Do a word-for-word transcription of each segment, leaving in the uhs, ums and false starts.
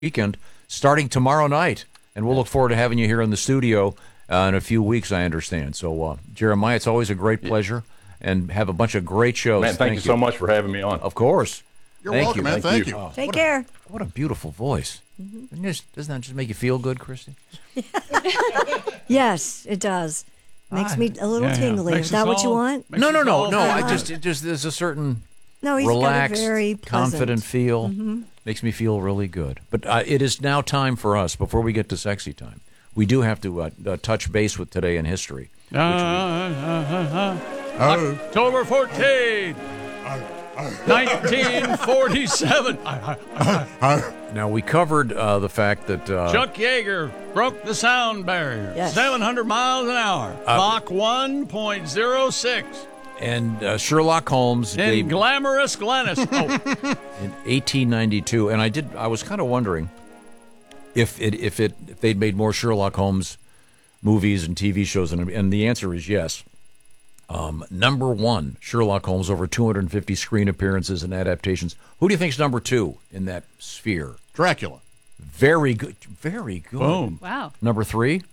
weekend starting tomorrow night. And we'll look forward to having you here in the studio uh, in a few weeks, I understand. So, uh, Jeremiah, it's always a great pleasure and have a bunch of great shows. Man, thank, thank you, you so much for having me on. Of course. You're thank welcome, you. man. Thank, Thank you. you. Oh, Take what care. A, what a beautiful voice. Mm-hmm. Doesn't, doesn't that just make you feel good, Christy? Yes, it does. Makes Ah, me a little Yeah, yeah. tingly. Makes Is that us what you all- want? makes No, no, us no, all no. I feel just, good. it just there's a certain No, he's relaxed, got a very pleasant. confident feel. Mm-hmm. Makes me feel really good. But uh, it is now time for us, before we get to sexy time, we do have to uh, uh, touch base with today in history. Uh, uh, uh, uh, Oh. October fourteenth, nineteen forty-seven. Now, we covered uh, the fact that uh, Chuck Yeager broke the sound barrier. Yes. seven hundred miles an hour. Mach one point oh six. and uh, Sherlock Holmes In gave, glamorous Glennis. Oh, in eighteen ninety-two, and I did. I was kind of wondering if it if it if they'd made more Sherlock Holmes movies and T V shows, and, and the answer is yes. Um, number one, Sherlock Holmes, over two hundred fifty screen appearances and adaptations. Who do you think's number two in that sphere? Dracula. Very good, very good. boom. Wow. Number three,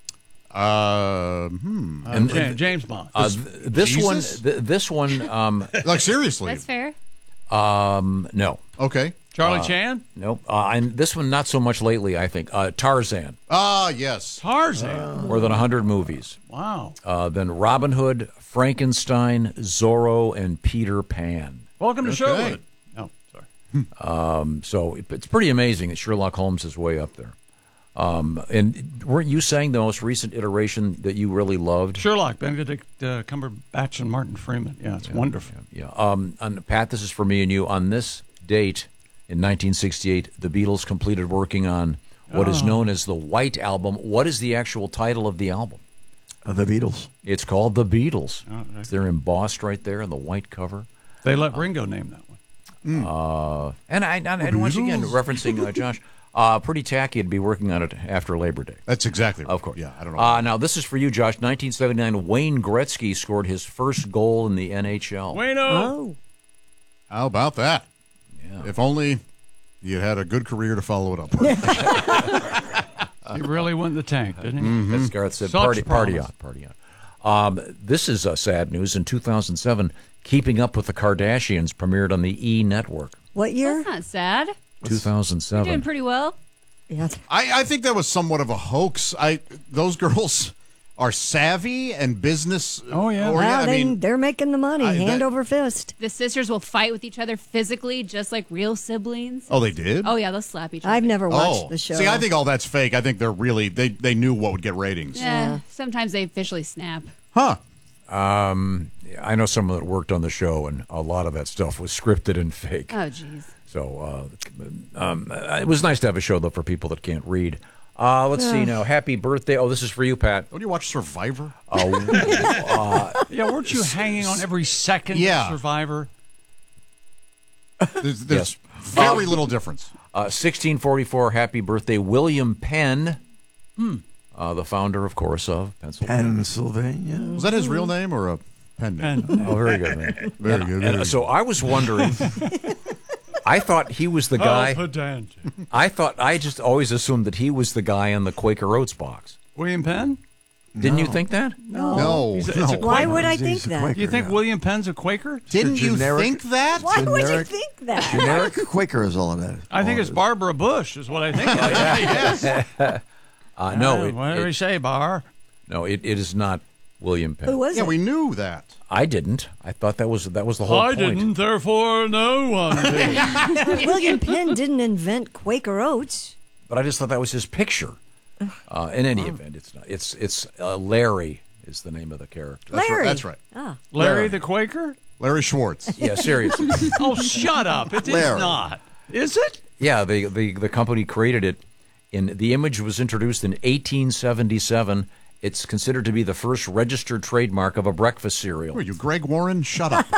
Uh, hmm. Uh, And- James, James Bond. uh, th- this Jesus? one, th- this one, um, Like, seriously. That's fair. um, no, Okay. Charlie Chan. no, uh, and this one not so much lately. I think uh, Tarzan, Ah, yes. Tarzan. more than a hundred movies. Wow. Uh, then Robin Hood, Frankenstein, Zorro, and Peter Pan. Welcome to Okay. Sherwood. Oh, sorry. Um, so it, it's pretty amazing that Sherlock Holmes is way up there. Um, and weren't you saying the most recent iteration that you really loved? Sherlock, Benedict uh, Cumberbatch and Martin Freeman. Yeah, it's wonderful. Yeah. Um, and Pat, this is for me and you. On this date in nineteen sixty-eight, the Beatles completed working on what is known as the White Album. What is the actual title of the album? Uh, the Beatles. It's called The Beatles. Oh, okay. They're embossed right there in the white cover. They let Ringo name that one. Uh, and I, and, and once again, referencing uh, Josh, uh, pretty tacky to be working on it after Labor Day. That's exactly right. Of course. Yeah, I don't know. Uh, now, this is for you, Josh. nineteen seventy-nine, Wayne Gretzky scored his first goal in the N H L. Wayno. Oh, How about that? Yeah. If only you had a good career to follow it up with. He really went in the tank, didn't he? As Garth said, Such party, party promise. on, party on. Um, this is uh, sad news. In two thousand seven, Keeping Up with the Kardashians premiered on the E! Network. what year? That's not sad. two thousand You're doing seven. pretty well. Yeah. I, I think that was somewhat of a hoax. I Those girls are savvy and business. Oh, yeah. Or, Well, I they, mean, they're making the money, I- hand that- over fist. The sisters will fight with each other physically, just like real siblings. oh, they did? Oh, yeah, they'll slap each other. I've never watched Oh. the show. See, I think all that's fake. I think they're really, they, they knew what would get ratings. Yeah. Sometimes they officially snap. Huh. Um, I know someone that worked on the show, and a lot of that stuff was scripted and fake. Oh, jeez. So uh, um, it was nice to have a show, though, for people that can't read. Uh, let's see now. Happy birthday. Oh, this is for you, Pat. Don't you watch Survivor? Yeah, weren't you hanging on every second Yeah. of Survivor? There's, there's Yes. very little difference. Uh, sixteen forty-four, happy birthday, William Penn, hmm. uh, the founder, of course, of Pennsylvania. Pennsylvania. Was that his real name or a pen name? And Oh, very good. Man. Very good. very And good. so I was wondering, I thought he was the guy. Oh, pedantic. I thought, I just always assumed that he was the guy in the Quaker Oats box. William Penn? Didn't you think that? no, He's a- no. it's a Why Quaker. would I He's- think he's a that? Quaker, Do you think yeah. William Penn's a Quaker? Didn't you generic- think that? Why would you Generic- think that? Generic Quaker is all of that. I think all it's it is. Barbara Bush is what I think. yes. Uh, no, Uh, it, what do we it, say, Bar? no, it, it is not William Penn. Who was Yeah, it? we knew that. I didn't. I thought that was that was the whole I point. didn't, therefore no one did. William Penn didn't invent Quaker Oats. But I just thought that was his picture. Uh, in any event, it's not. It's it's uh, Larry is the name of the character. That's Larry. right. That's right. Ah. Larry the Quaker? Larry Schwartz. Yeah, seriously. Oh, shut up. It is Larry. not. Is it? Yeah, the, the the company created it. In the image was introduced in eighteen seventy-seven. It's considered to be the first registered trademark of a breakfast cereal. Who are you, Greg Warren? Shut up.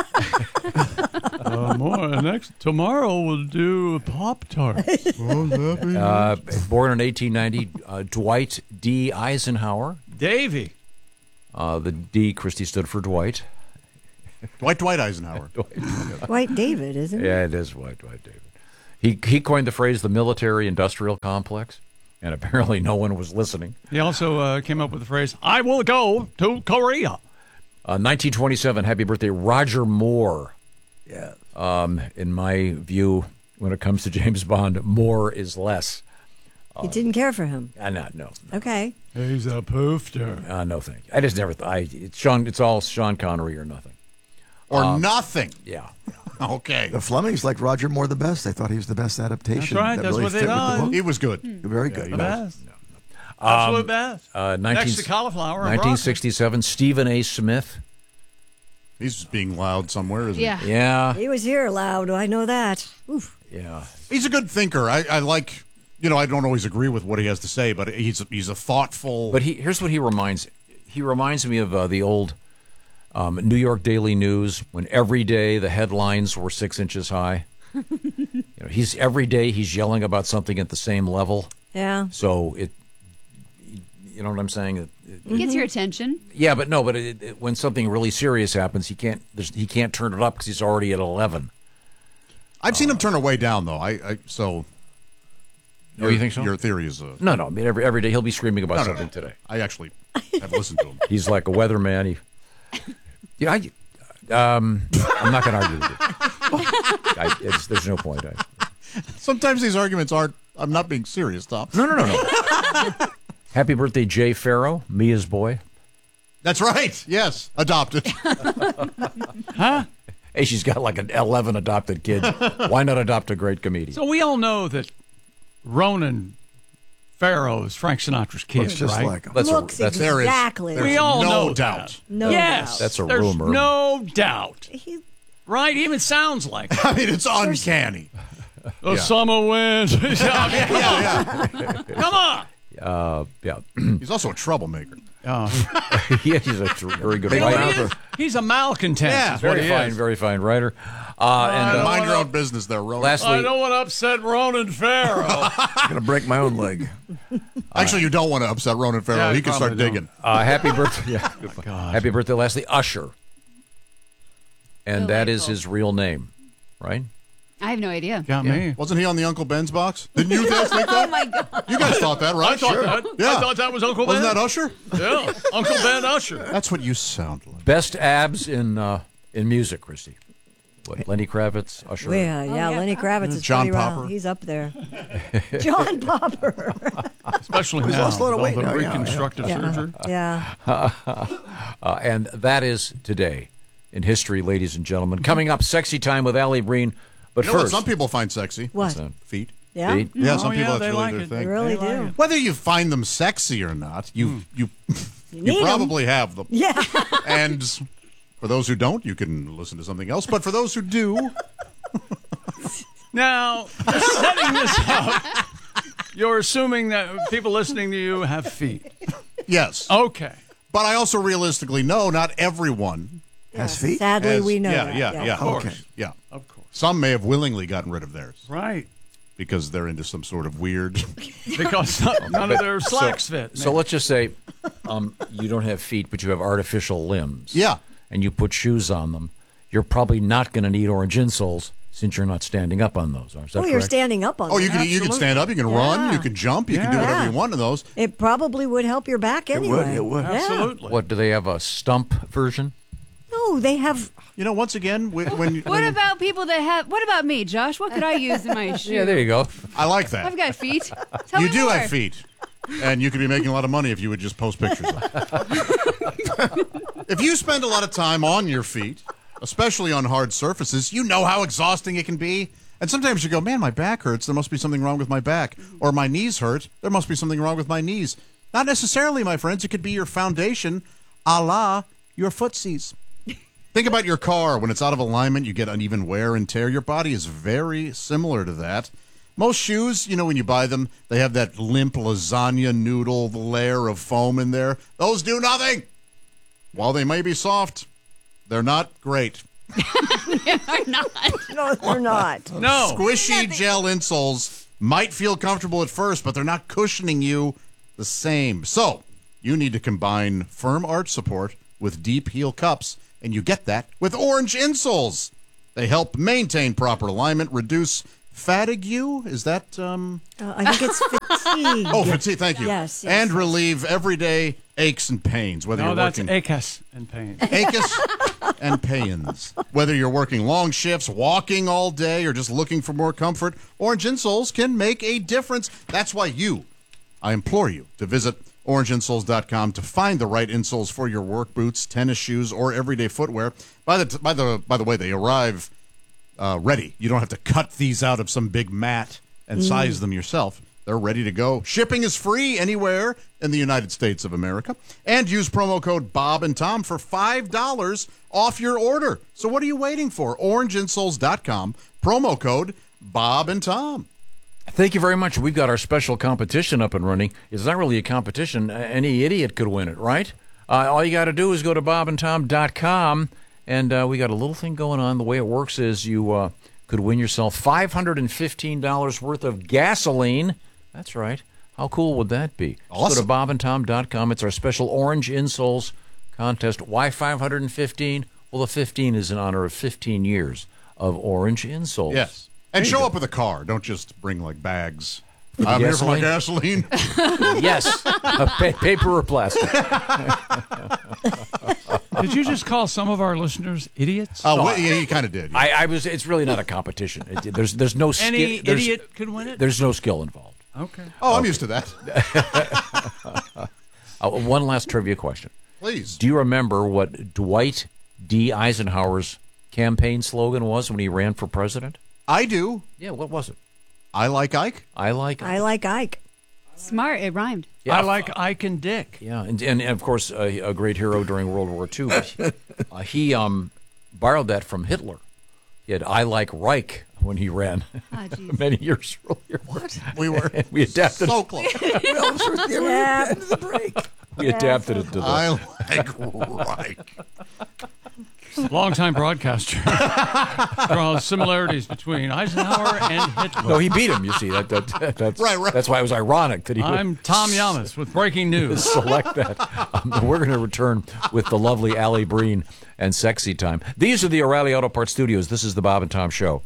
Uh, more. Next, tomorrow we'll do Pop-Tarts. Uh, born in eighteen ninety, uh, Dwight D. Eisenhower. Davy. Uh, the D, Christie, stood for Dwight. Dwight Dwight Eisenhower. White David, isn't it? Yeah, it is Dwight, Dwight David. He he coined the phrase the military-industrial complex, and apparently no one was listening. He also uh, came up with the phrase, I will go to Korea. Uh, nineteen twenty-seven, happy birthday, Roger Moore. Yeah. Um, in my view, when it comes to James Bond, more is less. You didn't care for him. Uh, no, no, Okay. He's a poofter. uh, no, thank you. I just never thought. I, it's Sean. It's all Sean Connery or nothing. Or nothing. Yeah. Okay. The Flemings liked Roger Moore the best. They thought he was the best adaptation. That's right. That That's really what they fit with the thought. book. He was good. Very good. The best. Absolute best. Uh, Next nineteen to cauliflower. and nineteen sixty-seven, Stephen A. Smith. He's just being loud somewhere, isn't Yeah. Yeah. He was here loud. I know that. Oof. Yeah. he? He's a good thinker. I, I like, you know, I don't always agree with what he has to say, but he's a, he's a thoughtful. But he here's what he reminds. He reminds me of uh, the old um, New York Daily News when every day the headlines were six inches high. you know, he's every day he's yelling about something at the same level. Yeah. So it, you know what I'm saying? It, it, Gets your attention. yeah, but no, but it, it, when something really serious happens, he can't. There's, he can't turn it up because he's already at eleven. I've seen him turn it way down, though. I, I so. Oh, you think so? Your theory is a. No, no. I mean, every every day he'll be screaming about No, no, something no. today. I actually have listened to him. He's like a weatherman. He, yeah, I, um, I'm not going to argue with you. I, it's, there's no point. I, Sometimes these arguments aren't. I'm not being serious, Tom. no, no, no, no. Happy birthday, Jay Farrow, Mia's boy. That's right. Yes, adopted. Huh? Hey, she's got like an eleven adopted kids. Why not adopt a great comedian? So we all know that Ronan Farrow is Frank Sinatra's kid, Looks just right? like him. That's a, Looks that's There is- exactly. there's we all no know doubt. that. No yes, doubt. That's a there's rumor. no doubt. He, Right? Even sounds like it. I mean, it's uncanny. The Yeah. summer wind. Yeah, yeah. Come on. uh, yeah. He's also a troublemaker. he, he's a tr- very good Big What writer. he Mouth. is, he's a malcontent. Yeah, is what Very he fine, is. very fine writer. Uh, and uh, Mind your own business there, Ronan. I lastly, don't want to upset Ronan Farrow. I'm going to break my own leg. Actually, you don't want to upset Ronan Farrow. Yeah, he you can start probably don't. digging. uh, happy birthday. Yeah, good point. Happy birthday, lastly, Usher. And that is Delightful. his real name, right? I have no idea. Got me. Wasn't he on the Uncle Ben's box? Didn't you guys think that? Oh my god. You guys thought that, right? I thought that. Yeah. I thought that was Uncle Wasn't Ben. that Usher? Yeah, Uncle Ben Usher. That's what you sound like. Best abs in uh, in music, Christy. What, Lenny Kravitz, Usher. yeah, yeah, yeah. Lenny Kravitz is John pretty wild. Popper. He's up there. John Popper. Especially He's now, lost a lot of with weight all the now, yeah, reconstructive yeah. surgery. Yeah. Uh, and that is today in history, ladies and gentlemen. Coming up, Sexy Time with Allie Breen. But You know what first, some people find sexy? What? uh, Feet. Yeah. Feet. Yeah, some Oh, people yeah, that's they really like their it. They thing. really They like do. it. Whether you find them sexy or not, you you you, need 'em. probably have them. Yeah. And for those who don't, you can listen to something else. But for those who do, Now, setting this up, you're assuming that people listening to you have feet. yes. Okay. But I also realistically know not everyone Has feet? Sadly, has. we know yeah, that. yeah, yeah, Of course. Okay. yeah. Of course. Some may have willingly gotten rid of theirs Right. because they're into some sort of weird. Because none, none of their slacks fit. so let's just say um, you don't have feet, but you have artificial limbs. Yeah. And you put shoes on them. You're probably not going to need orange insoles since you're not standing up on those. Is that Oh, you're correct? standing up on Oh, them. you can you can stand up, you can run, you can jump, you can do Yeah. whatever Yeah. you want in those. It probably would help your back anyway. would, it would. Yeah. Absolutely. What, do they have a stump version? No, they have. You know, once again, when, when, What when about people that have? What about me, Josh? What could I use in my shoe? Yeah, there you go. I like that. I've got feet. Tell You me do more. have feet, and you could be making a lot of money if you would just post pictures of it. If you spend a lot of time on your feet, especially on hard surfaces, you know how exhausting it can be. And sometimes you go, man, my back hurts. There must be something wrong with my back. Or my knees hurt. There must be something wrong with my knees. Not necessarily, my friends. It could be your foundation, a la your footsies. Think about your car. When it's out of alignment, you get uneven wear and tear. Your body is very similar to that. Most shoes, you know, when you buy them, they have that limp lasagna noodle layer of foam in there. Those do nothing. While they may be soft, they're not great. They're not. No, they're not. No. Squishy gel insoles might feel comfortable at first, but they're not cushioning you the same. So, you need to combine firm arch support with deep heel cups, and you get that with orange insoles. They help maintain proper alignment, reduce fatigue. Is that? Um... Uh, I think it's fatigue. Oh, fatigue. Thank you. Yes, yes, and yes. relieve everyday aches and pains. Whether No, you're that's working achus and pain. aches and pains. Whether you're working long shifts, walking all day, or just looking for more comfort, Orange Insoles can make a difference. That's why you, I implore you, to visit orange insoles dot com to find the right insoles for your work boots, tennis shoes, or everyday footwear. By the by the by the way, they arrive uh, ready. You don't have to cut these out of some big mat and size them yourself. They're ready to go. Shipping is free anywhere in the United States of America. And use promo code Bob and Tom for five dollars off your order. So what are you waiting for? orange insoles dot com, promo code Bob and Tom. Thank you very much. We've got our special competition up and running. It's not really a competition. Any idiot could win it, right? Uh, all you got to do is go to bob and tom dot com, and uh, we got a little thing going on. The way it works is you uh, could win yourself five hundred fifteen dollars worth of gasoline. That's right. How cool would that be? Awesome. Just go to bob and tom dot com. It's our special Orange Insoles contest. Why five hundred fifteen? Well, the fifteen is in honor of fifteen years of Orange Insoles. Yes. And show up with a car. Don't just bring, like, bags. I'm here for my gasoline. Yes. Uh, pa- paper or plastic. Did you just call some of our listeners idiots? Oh, well, yeah, you kind of did. Yeah. I, I was. It's really not a competition. It, there's there's no skill. Any there's, idiot could win it? There's no skill involved. Okay. oh, I'm used to that. Uh, one last trivia question. Please. Do you remember what Dwight D. Eisenhower's campaign slogan was when he ran for president? I do. Yeah, what was it? I like Ike. I like. I like Ike. Smart. It rhymed. Yeah, I like Ike and Dick. Yeah, and and, and of course uh, a great hero during World War Two. But he, uh, he um borrowed that from Hitler. He had "I like Reich" when he ran Ah, jeez. many years earlier. What? We were We adapted. so close. We almost were at the Yeah. end of the break. We adapted it to the. I like Ike. Longtime broadcaster. Draws similarities between Eisenhower and Hitler. No, he beat him. You see that, that that's Right, right. That's why it was ironic that he would I'm Tom Yamas with breaking news. select that. Um, we're going to return with the lovely Allie Breen and Sexy Time. These are the O'Reilly Auto Parts Studios. This is the Bob and Tom Show.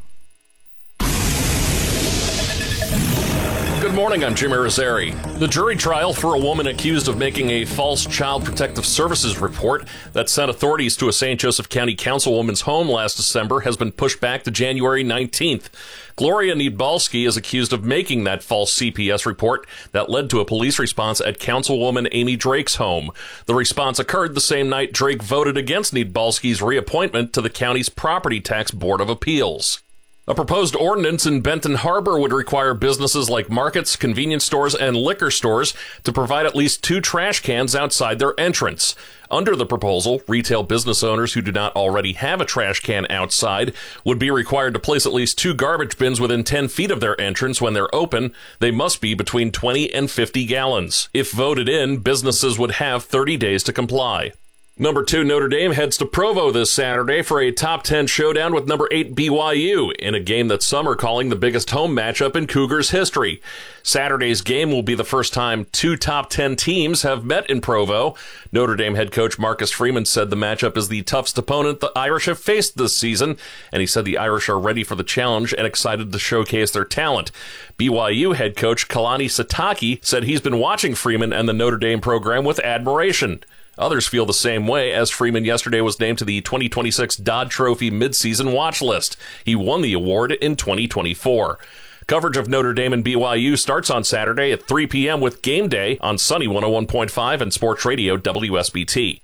Good morning, I'm Jim Irizarry. The jury trial for a woman accused of making a false Child Protective Services report that sent authorities to a Saint Joseph County councilwoman's home last December has been pushed back to January nineteenth. Gloria Niedbalski is accused of making that false C P S report that led to a police response at Councilwoman Amy Drake's home. The response occurred the same night Drake voted against Niedbalski's reappointment to the county's Property Tax Board of Appeals. A proposed ordinance in Benton Harbor would require businesses like markets, convenience stores, and liquor stores to provide at least two trash cans outside their entrance. Under the proposal, retail business owners who do not already have a trash can outside would be required to place at least two garbage bins within ten feet of their entrance when they're open. They must be between twenty and fifty gallons. If voted in, businesses would have thirty days to comply. Number two, Notre Dame heads to Provo this Saturday for a top ten showdown with number eight B Y U in a game that some are calling the biggest home matchup in Cougars history. Saturday's game will be the first time two top ten teams have met in Provo. Notre Dame head coach Marcus Freeman said the matchup is the toughest opponent the Irish have faced this season, and he said the Irish are ready for the challenge and excited to showcase their talent. B Y U head coach Kalani Sitake said he's been watching Freeman and the Notre Dame program with admiration. Others feel the same way, as Freeman yesterday was named to the twenty twenty-six Dodd Trophy midseason watch list. He won the award in twenty twenty-four. Coverage of Notre Dame and B Y U starts on Saturday at three p.m. with Game Day on Sunny one oh one point five and Sports Radio W S B T.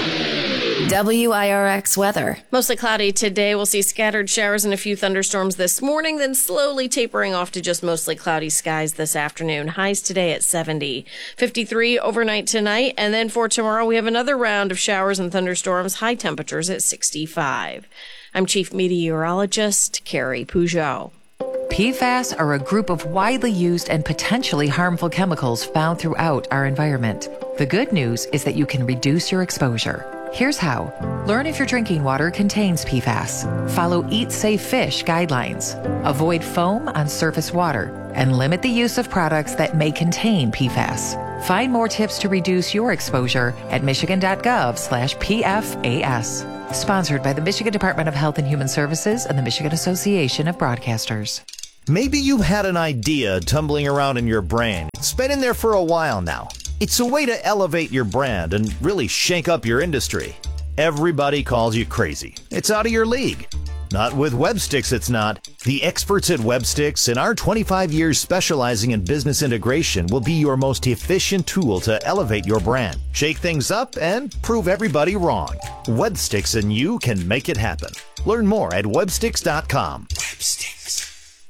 W I R X weather. Mostly cloudy today. We'll see scattered showers and a few thunderstorms this morning, then slowly tapering off to just mostly cloudy skies this afternoon. Highs today at seventy. fifty-three overnight tonight, and then for tomorrow we have another round of showers and thunderstorms. High temperatures at sixty-five. I'm Chief Meteorologist Carrie Peugeot. P FAS are a group of widely used and potentially harmful chemicals found throughout our environment. The good news is that you can reduce your exposure. Here's how. Learn if your drinking water contains P FAS. Follow Eat Safe Fish guidelines. Avoid foam on surface water and limit the use of products that may contain P FAS. Find more tips to reduce your exposure at michigan.gov slash PFAS. Sponsored by the Michigan Department of Health and Human Services and the Michigan Association of Broadcasters. Maybe you've had an idea tumbling around in your brain. It's been in there for a while now. It's a way to elevate your brand and really shake up your industry. Everybody calls you crazy. It's out of your league. Not with Websticks, it's not. The experts at Websticks and our twenty-five years specializing in business integration will be your most efficient tool to elevate your brand, shake things up, and prove everybody wrong. Websticks and you can make it happen. Learn more at websticks dot com. Websticks.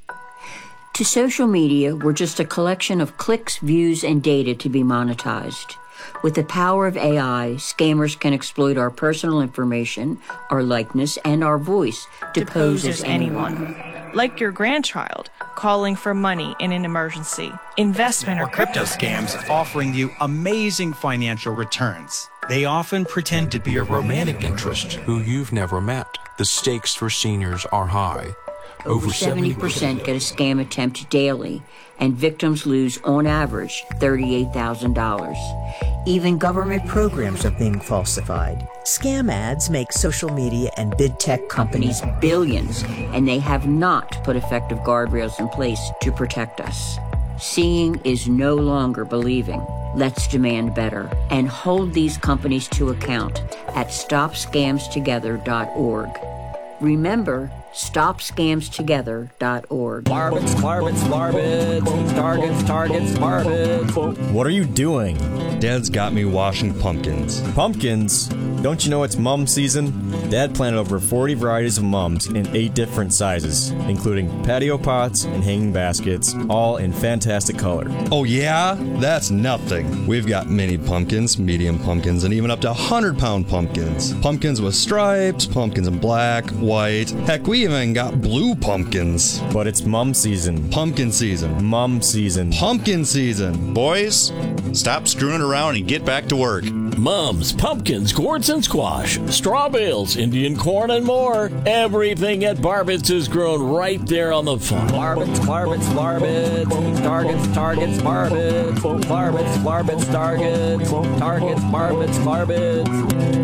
To social media, we're just a collection of clicks, views, and data to be monetized. With the power of A I, scammers can exploit our personal information, our likeness, and our voice to, to pose as anyone. anyone. Like your grandchild, calling for money in an emergency, investment or, or crypto scams offering you amazing financial returns. They often pretend to be a romantic interest who you've never met. The stakes for seniors are high. Over seventy percent get a scam attempt daily, and victims lose, on average, thirty-eight thousand dollars. Even government programs are being falsified. Scam ads make social media and big tech companies billions, and they have not put effective guardrails in place to protect us. Seeing is no longer believing. Let's demand better and hold these companies to account at stop scams together dot org. Remember, stop scams together dot org. Barbets, barbets, barbets, targets, targets, barbets. What are you doing? Dad's got me washing pumpkins. Pumpkins? Don't you know it's mum season? Dad planted over forty varieties of mums in eight different sizes, including patio pots and hanging baskets, all in fantastic color. Oh yeah? That's nothing. We've got mini pumpkins, medium pumpkins, and even up to one hundred pound pumpkins. Pumpkins with stripes, pumpkins in black, white. Heck, we even got blue pumpkins. But it's mum season. Pumpkin season. Mum season. Pumpkin season. Boys, stop screwing around and get back to work. Mums, pumpkins, gourds, and squash, straw bales, Indian corn, and more. Everything at Barbets is grown right there on the farm. Barbets, barbets, barbets, targets, targets, barbets, barbets, barbets, targets, targets, barbets, barbets.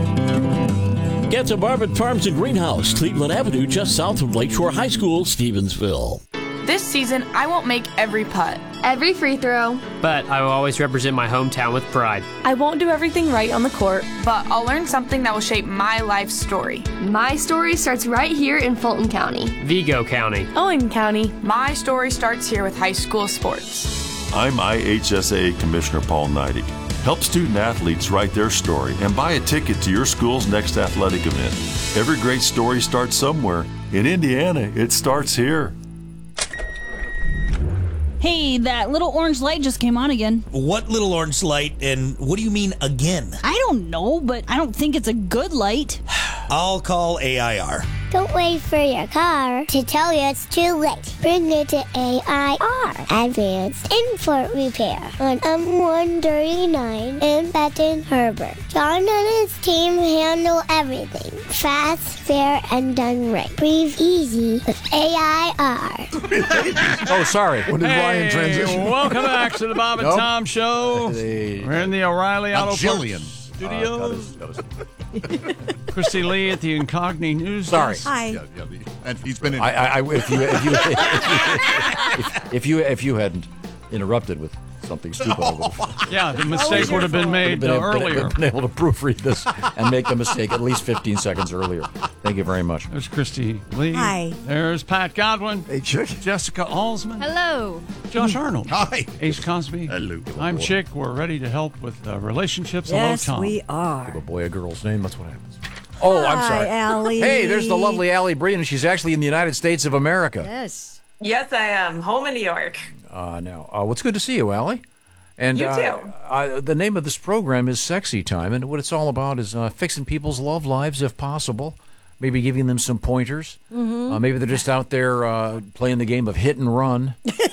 Get to Barbet Farms and Greenhouse, Cleveland Avenue, just south of Lakeshore High School, Stevensville. This season, I won't make every putt, every free throw, but I will always represent my hometown with pride. I won't do everything right on the court, but I'll learn something that will shape my life story. My story starts right here in Fulton County, Vigo County, Owen County. My story starts here with high school sports. I'm I H S A Commissioner Paul Neidig. Help student athletes write their story and buy a ticket to your school's next athletic event. Every great story starts somewhere. In Indiana, it starts here. Hey, that little orange light just came on again. What little orange light, and what do you mean again? I don't know, but I don't think it's a good light. I'll call A I R. Don't wait for your car to tell you it's too late. Bring it to A I R, Advanced Import Repair, on M one thirty-nine in Benton Harbor. John and his team handle everything. Fast, fair, and done right. Breathe easy with A I R. Oh, sorry. When did hey, Ryan transition? Welcome back to the Bob and nope. Tom Show. Hey. We're in the O'Reilly Auto Jillian. Studios. Uh, Christy Lee at the Incognito News. Sorry. Desk. Hi. Yeah, yeah, and he's been in. I, I, if you, if you, if you, if you, if you hadn't interrupted with something stupid, I would have, yeah, the mistake would have been made been, uh, been, earlier. Been, been able to proofread this and make the mistake at least fifteen seconds earlier. Thank you very much. There's Christy Lee. Hi. There's Pat Godwin. Hey, Chick. Jessica Alsman. Hello. Josh Arnold. Hi. Ace Cosby. Hello. I'm Chick. We're ready to help with uh, relationships. Yes, Hello, Tom. we are. Give a boy a girl's name. That's what happens. Oh, Hi, I'm sorry. Allie. Hey, there's the lovely Allie Breen. She's actually in the United States of America. Yes. Yes, I am. Home in New York. Uh, now, uh, what's good to see you, Allie. And you uh, too. Uh, the name of this program is Sexy Time, and what it's all about is uh, fixing people's love lives if possible. Maybe giving them some pointers. Mm-hmm. Uh, maybe they're just out there uh, playing the game of hit and run.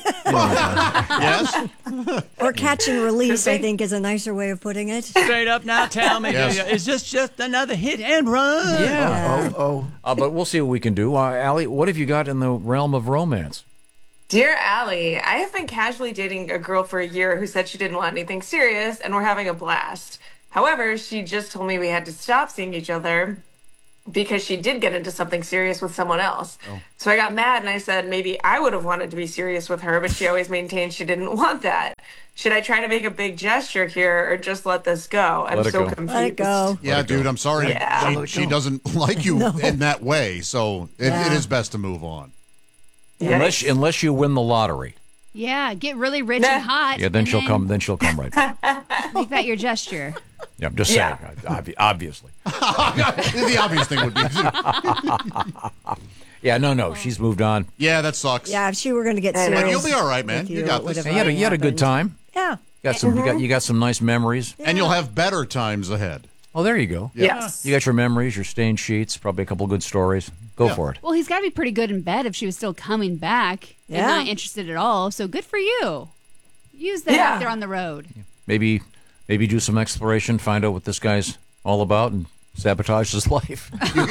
Yes. Or catch and release, I think, is a nicer way of putting it. Straight up now, tell me, Yes. is this just another hit and run? Yeah. Yeah. Oh, oh. Uh, but we'll see what we can do. Uh, Allie, what have you got in the realm of romance? Dear Allie, I have been casually dating a girl for a year who said she didn't want anything serious, and we're having a blast. However, she just told me we had to stop seeing each other because she did get into something serious with someone else. Oh. So I got mad and I said maybe I would have wanted to be serious with her, but she always maintained she didn't want that. Should I try to make a big gesture here or just let this go? I'm let so go. confused. Let it go. Yeah, Let it dude, go. I'm sorry. Yeah. She, she doesn't like you No. in that way, so it, Yeah. it is best to move on. Unless unless you win the lottery. Yeah, get really rich Nah. and hot. Yeah, then and she'll come. Then she'll come right back. Make that your gesture. Yeah, I'm just Yeah. saying. obvi- Obviously. The obvious thing would be. Yeah, no, no. She's moved on. Yeah, that sucks. Yeah, if she were going to get But serious. But you'll be all right, man. with You you, got it would this. have You had a, you had a good happened. time. Yeah. Got some. You got you got some nice memories. And you'll have better times ahead. Oh, there you go. Yes. You got your memories, your stained sheets, probably a couple good stories. Go Yeah. for it. Well, he's got to be pretty good in bed if she was still coming back Yeah. and not interested at all. So good for you. Use that Yeah. out there on the road. Maybe maybe do some exploration, find out what this guy's all about, and sabotage his life.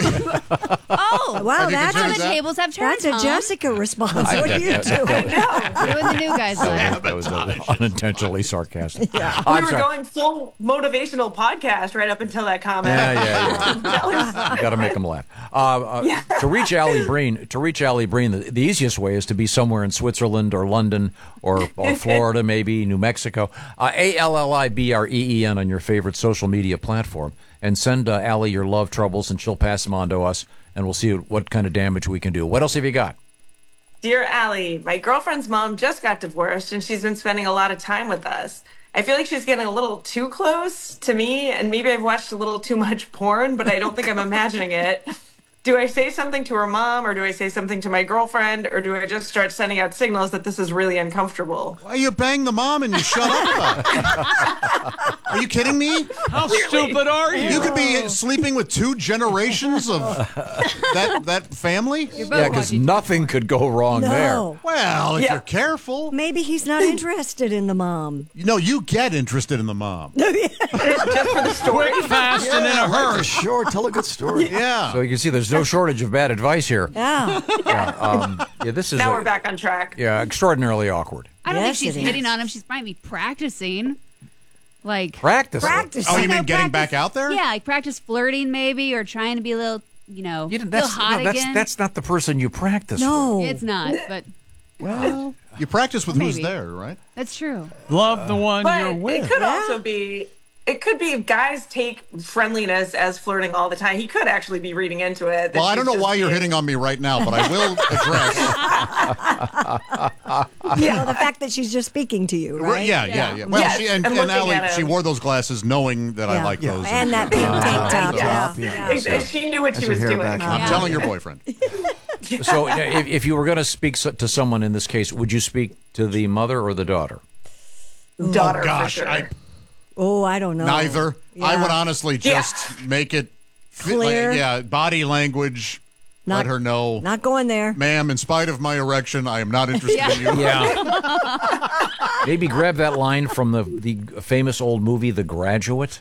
Oh, Wow, Have you that's how considered the that? tables have turned. That's a huh? Jessica response. I- What are that- you that- doing? Doing the new guy's life. That was uh, unintentionally sarcastic. Yeah. We I'm were sorry. going full motivational podcast right up until that comment. Yeah, yeah, yeah. You got to make them laugh. Uh, uh, To reach Allie Breen, to reach Allie Breen, the, the easiest way is to be somewhere in Switzerland or London or, or Florida, maybe New Mexico. Uh, A L L I B R E E N on your favorite social media platform, and send uh, Allie your love troubles, and she'll pass them on to us, and we'll see what kind of damage we can do. What else have you got? Dear Allie, my girlfriend's mom just got divorced and she's been spending a lot of time with us. I feel like she's getting a little too close to me, and maybe I've watched a little too much porn, but I don't think I'm imagining it. Do I say something to her mom, or do I say something to my girlfriend, or do I just start sending out signals that this is really uncomfortable? Why you bang the mom and you shut up about it? Are you kidding me? How stupid are you? You could be sleeping with two generations of that that family. Yeah, because nothing could go wrong there. No. Well, if Yeah. you're careful, Maybe he's not interested in the mom. you know you get interested in the mom. Just for the story? Quick, fast, and in a hurry. Sure, tell a good story. Yeah. So you can see there's no shortage of bad advice here. Yeah. Yeah, um, yeah this is Now a- we're back on track. yeah, extraordinarily awkward. I don't Yes, think she's it is. hitting on him. She might be practicing. Like, Practice. Practice. Oh, you know, mean getting practice- back out there? yeah, like practice flirting maybe, or trying to be a little, you know, You feel didn't- that's, hot no, that's, again. that's not the person you practice No. with. It's not, but Well, you practice with who's Maybe. there, right? that's true. Love the one But you're it with. could also be, it could be guys take friendliness as flirting all the time. He could actually be reading into it. that Well, I don't she's know just why you're being- hitting on me right now, but I will address. Yeah. The fact that she's just speaking to you, right? Yeah, yeah, yeah. Well, Yes, she and, and and looking Allie, at him. she wore those glasses knowing that I Yeah. like Yeah. those. And that pink tank top. so- Yeah. yeah. Ex- She knew what That's she her was hair doing. back. I'm Yeah. telling your boyfriend. So uh, if, if you were going to speak so- to someone in this case, would you speak to the mother or the daughter? Daughter, Oh, gosh, for sure. I- Oh, I don't know. Neither. I Yeah. would honestly Yeah. just make it fit, Clear. like, yeah, body language. Not- let her know, Not going there. ma'am. In spite of my erection, I am not interested in you. Yeah. Maybe grab that line from the the famous old movie, The Graduate.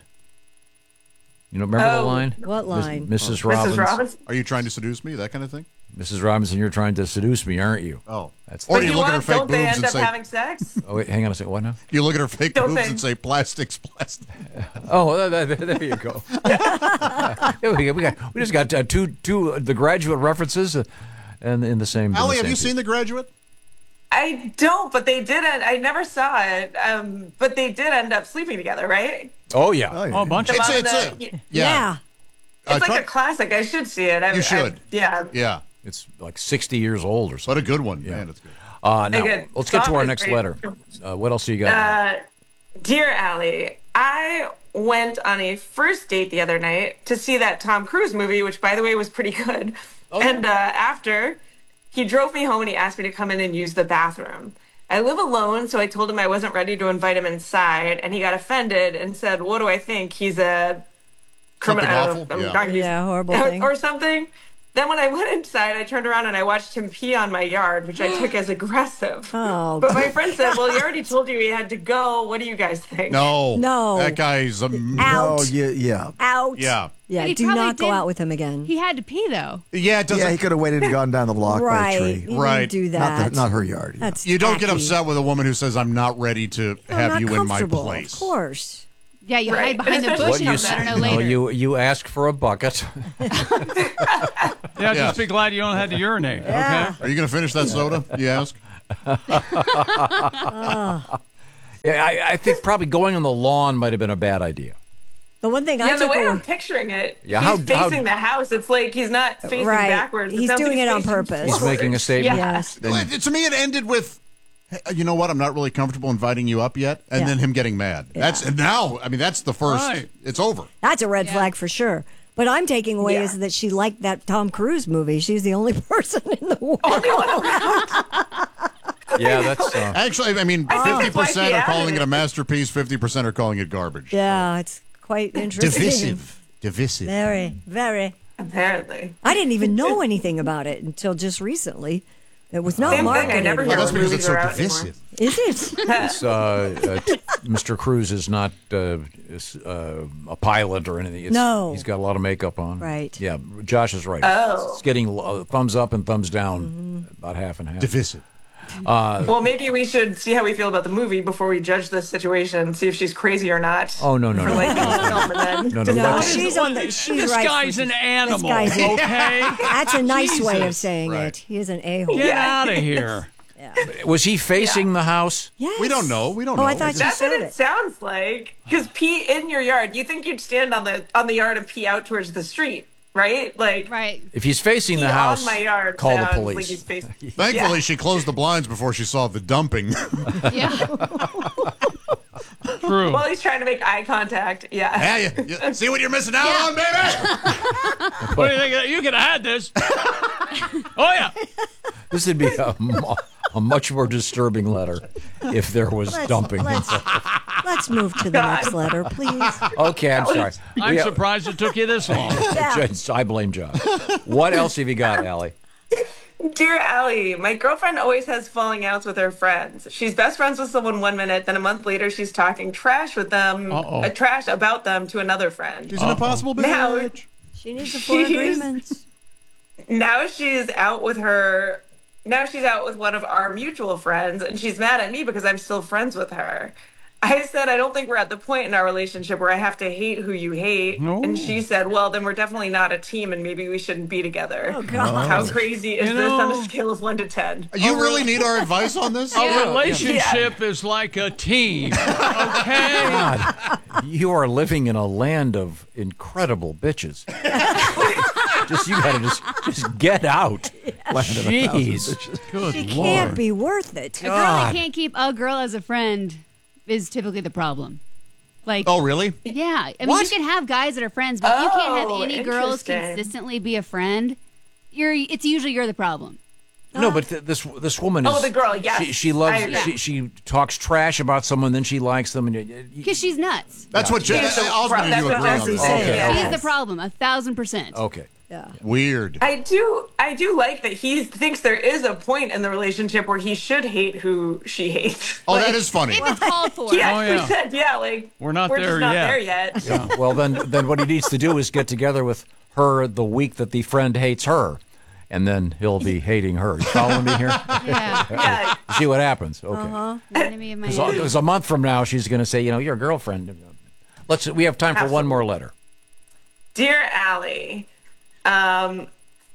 You know, remember the Oh. line? What line? Miss, Missus Missus Robbins. Robbins? Are you trying to seduce me? That kind of thing. Missus Robinson, you're trying to seduce me, aren't you? Oh, That's or But do you you look at her want, fake don't they boobs end and up say? having sex? Oh, wait, hang on a second. What now? You look at her fake Don't boobs they? and say, "Plastics, plastic." Oh, there, there- there you go. Yeah, we, got, we, got, we just got uh, two two uh, The Graduate references, uh, and in the same. in the Allie, have same you piece. seen The Graduate? I don't, but they did. End, I never saw it. Um, but they did end up sleeping together, right? Oh yeah. Oh, yeah. Oh, a bunch The of mom It's and it's the- a, Yeah. yeah. It's Uh, like try- a classic. I should see it. I, You should. I, yeah. Yeah. It's like sixty years old or something. What a good one, man. It's good. Uh, now, Good. let's get to Song our is next great. letter. Uh, what else do you got? Uh, Dear Allie, I went on a first date the other night to see that Tom Cruise movie, which, by the way, was pretty good. And uh, after, he drove me home and he asked me to come in and use the bathroom. I live alone, so I told him I wasn't ready to invite him inside, and he got offended and said, "What do I think? He's a criminal, Something I don't awful? know, I'm Yeah. not gonna use- Yeah, horrible or, thing. or something." Then when I went inside, I turned around and I watched him pee on my yard, which I took as aggressive. Oh, But my friend said, "Well, he already told you he had to go. What do you guys think?" No. No. That guy's a. Out. Oh, yeah, yeah. Out. Yeah. Yeah, But he do probably not go did- out with him again. He had to pee though. Yeah, it doesn't. Yeah, he could have waited and gone down the block by Right. a tree. You didn't Right. do Not, that. the, not her yard. yeah. That's You don't get tacky. upset with a woman who says, "I'm not ready to No, have not you in my comfortable, place." Of course. Yeah, you Right. hide behind the What bush you and say- I don't know No, later. you you ask for a bucket. Yeah, just be glad you don't have to urinate. Are you going to finish that soda? You ask. Yeah, I, I think probably going on the lawn might have been a bad idea. The one thing I Yeah, the took way away, I'm picturing it, Yeah, he's how- facing how- the house. It's like he's not facing Right. backwards. It He's sounds like doing it on facing purpose. He's forward. making a statement. Yeah. yes. Well, to me, it ended with, "Hey, you know what? I'm not really comfortable inviting you up yet," and Yeah. then him getting mad. That's and now. I mean, that's the first. Right. It's over. That's a red flag for sure. But I'm taking away Yeah. is that she liked that Tom Cruise movie. She's the only person in the world. Yeah, that's. Uh, Actually, I mean, I think fifty that's why percent she are added calling it it. a masterpiece. Fifty percent are calling it garbage. Yeah, it's quite interesting. Divisive. Divisive. Very, very. Apparently. I didn't even know anything about it until just recently. It was not Same thing. I marketed. never Well, hear that's what because movies it's so are out divisive. Is it? it's, uh, uh, t- Mister Cruz is not uh, is, uh, a pilot or anything. It's, No. he's got a lot of makeup on. Right. Yeah, Josh is right. Oh. It's getting uh, thumbs up and thumbs down, Mm-hmm. about half and half. Divisive. Uh, Well, maybe we should see how we feel about the movie before we judge this situation, see if she's crazy or not. oh no no For no. like the film and then. No, no, No, let- she's on the. She's This right. guy's an animal, This guy's a- okay? That's a nice way of Jesus. saying Right. it. He is an a-hole. Get Yeah. out of here. was he facing the house? Yes. We don't know. We don't Oh, know. I thought you That's what said it it. sounds like. Because pee in your yard, you think you'd stand on the on the yard and pee out towards the street, right? Like Right. If he's facing pee the house, on my yard call the sounds police. Like he's facing. Thankfully, Yeah. she closed the blinds before she saw the dumping. Yeah. True. While he's trying to make eye contact. Yeah. Yeah, you, you see what you're missing out on, baby? What do you think? You could have had this. Oh, yeah. This would be a, mu- a much more disturbing letter if there was Let's, dumping. let's, let's move to the next letter, please. Okay, I'm sorry. I'm We- surprised it took you this long. Just- I blame Josh. What else have you got, Allie? Dear Allie, my girlfriend always has falling outs with her friends. She's best friends with someone one minute, then a month later she's talking trash with them, Uh-oh. uh, trash about them to another friend. She's an impossible Now, bitch. She needs the four She's- agreements. now she's out with her. Now she's out with one of our mutual friends, and she's mad at me because I'm still friends with her. I said, I don't think we're at the point in our relationship where I have to hate who you hate. No. And she said, well, then we're definitely not a team, and maybe we shouldn't be together. Oh, God. How crazy is You this on know- a scale of one to ten? You really need our advice on this? A relationship is like a team, okay? God, you are living in a land of incredible bitches. just you gotta just just get out. Land of a thousand Jeez. bitches. Good She Lord. can't be worth it. A girl that can't keep a girl as a friend is typically the problem. Like, Oh, really? yeah. I mean, What? you can have guys that are friends, but if you can't Oh, have any girls interesting. consistently be a friend, you're. It's usually you're the problem. No, but th- this this woman is. Oh, the girl, yes. She, she loves. I agree. She, she talks trash about someone, then she likes them, and you- you- Because she's nuts. That's what Jen, She's the Osmond and pro- you that's agree what on Jesse's this. saying. Okay. Yeah. She's the problem, a thousand percent. okay. Yeah. Weird. I do I do like that he thinks there is a point in the relationship where he should hate who she hates. Oh, Like, that is funny. If it's called for. He actually yeah. said, yeah, like We're not we're there just not yet. there yet. Yeah. Well, then then what he needs to do is get together with her the week that the friend hates her, and then he'll be hating her. You following me here? Yeah. Yeah. See what happens. Okay. Uh-huh. The enemy of my So, enemy. because a month from now, she's going to say, you know, your girlfriend. Let's. We have time for one more letter. Dear Allie, um,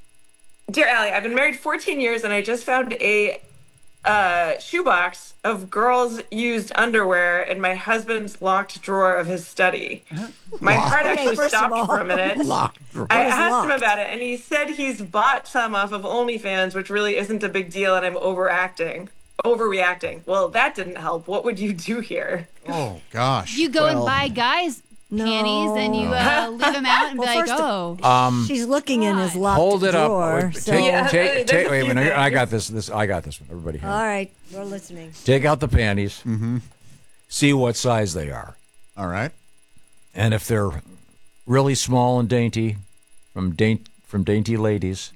dear Allie, I've been married fourteen years and I just found a uh, shoebox of girls' used underwear in my husband's locked drawer of his study. My heart Okay, actually first of stopped all- for a minute. Locked drawer. I What is asked him locked? about it and he said he's bought some off of OnlyFans, which really isn't a big deal, and I'm overacting. Overreacting. Well, that didn't help. What would you do here? Oh, gosh. You go Well, and buy guys' panties and you uh, leave them out and Well, be like, first- oh. Um, She's looking in his locked hold it up. drawer. Wait, so- Take, Yeah, take, there's take, a wait a few minute. I things. got this. This I got this one. Everybody here. All right, we're listening. Take out the panties. Mm-hmm. See what size they are, All right. and if they're really small and dainty, from daint from dainty ladies,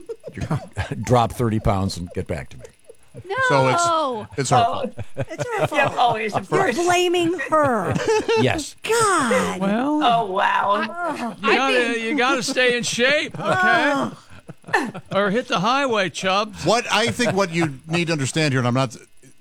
drop thirty pounds and get back to me. No. So it's it's her fault. It's her fault. Yep, always, of You're course. blaming her. Yes. God. Well, Oh, wow. you gotta, you gotta stay in shape, okay? Or hit the highway, Chubbs. What I think what you need to understand here, and I'm not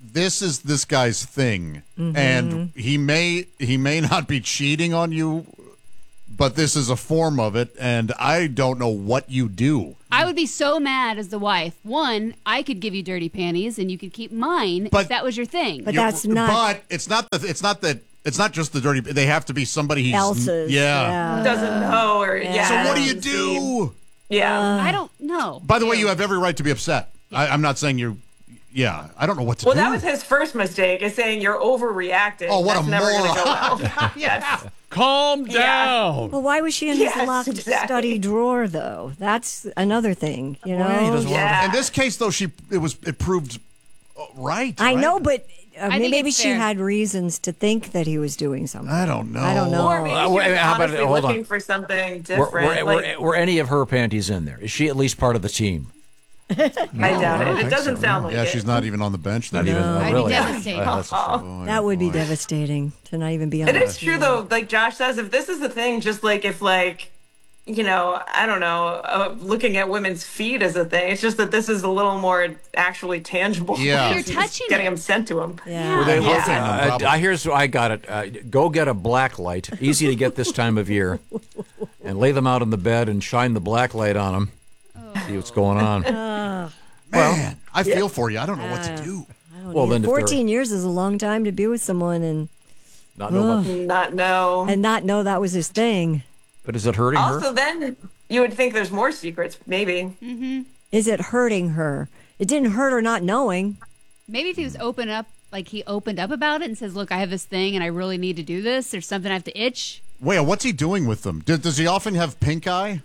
this is this guy's thing, Mhm. and he may he may not be cheating on you, but this is a form of it, and I don't know what you do. I would be so mad as the wife. One, I could give you dirty panties and you could keep mine But- if that was your thing. But You- that's not. But it's not the. It's not that. It's not just the dirty. They have to be somebody he's Else's, Yeah. yeah. Doesn't know or yeah. So what do you do? Yeah. I don't know. By the way, you have every right to be upset. I, I'm not saying you. Yeah, I don't know what to Well, do. that was his first mistake, is saying you're overreacting. Oh, what That's a never gonna moron. go well. Yes. Calm Yeah. down. Well, why was she in his Yes, locked exactly. study drawer, though? That's another thing, you know. Well, he doesn't want Yeah. to- In this case, though, she it was it proved uh, right. I right? know, but uh, I think maybe it's she fair. had reasons to think that he was doing something. I don't know. I don't know. Or maybe Uh, she wait, was how about- honestly hold on. looking for something Were, different. were, like, were, were any of her panties in there? Is she at least part of the team? I doubt don't it. It think doesn't so, sound no. like Yeah, it. she's not even on the bench. Not then. even. No. Oh, I'd be really? devastated. Uh, that's- Oh. That would be devastating to not even be on. It the is true, though. Like Josh says, if this is the thing, just like if, like, you know, I don't know, uh, looking at women's feet is a thing. It's just that this is a little more actually tangible. Yeah. You're She's touching getting it. them sent to him. Yeah. Were they Yeah. hoping? No Uh, problem. I here's I got it. Uh, go get a black light, easy to get this time of year, and lay them out on the bed and shine the black light on them. See what's going on. Uh, Man, I feel for you. I don't know what to do. I don't Well, either. then if they're- fourteen years is a long time to be with someone and Not know about- Not know. and not know that was his thing. but is it hurting Also, her? then you would think there's more secrets, maybe. Is it hurting her? It didn't hurt her not knowing. Maybe if he was open up, like he opened up about it and says, look, I have this thing and I really need to do this. There's something I have to itch. Wait, what's he doing with them? Does, does he often have pink eye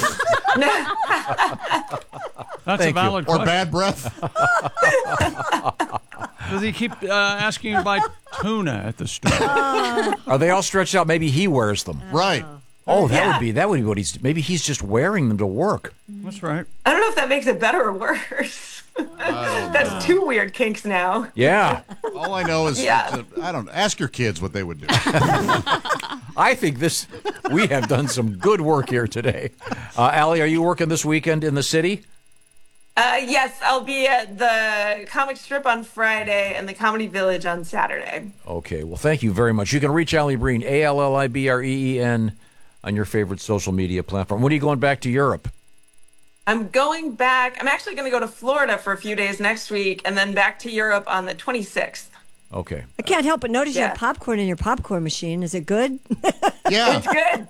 That's Thank a you. valid or question. bad breath? Does he keep uh, asking you to buy tuna at the store? Are they all stretched out? Maybe he wears them. Right. Oh, that Yeah. would be that would be what he's. Maybe he's just wearing them to work. That's right. I don't know if that makes it better or worse. That's two weird kinks now. Yeah, All I know is, Yeah. I don't ask your kids what they would do. I think this. We have done some good work here today. Uh, Allie, are you working this weekend in the city? Uh, yes, I'll be at the comic strip on Friday and the Comedy Village on Saturday. Okay. Well, thank you very much. You can reach Allie Breen, A L L I B R E E N, on your favorite social media platform. When are you going back to Europe? I'm going back. I'm actually going to go to Florida for a few days next week and then back to Europe on the twenty-sixth. Okay. I can't help but notice you Yeah. have popcorn in your popcorn machine. Is it good? Yeah. It's good.